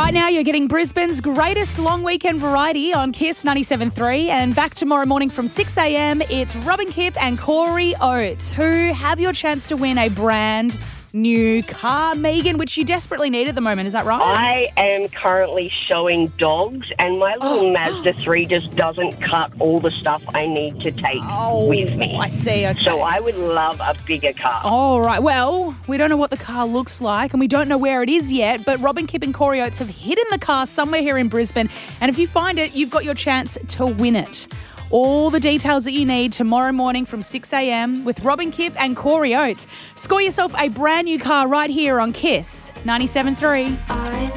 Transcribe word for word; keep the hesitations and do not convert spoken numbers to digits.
Right now, you're getting Brisbane's greatest long weekend variety on Kiss ninety-seven point three. And back tomorrow morning from six a.m, it's Robin Kipp and Corey Oates, who have your chance to win a brand new car, Megan, which you desperately need at the moment. Is that right? I am currently showing dogs, and my little Oh. Mazda three just doesn't cut all the stuff I need to take Oh, with me. I see. Okay. So I would love a bigger car. All right. Well, we don't know what the car looks like and we don't know where it is yet, but Robin Kipp and Corey Oates have hidden the car somewhere here in Brisbane. And if you find it, you've got your chance to win it. All the details that you need tomorrow morning from six a.m. with Robin Kipp and Corey Oates. Score yourself a brand new car right here on Kiss ninety-seven point three.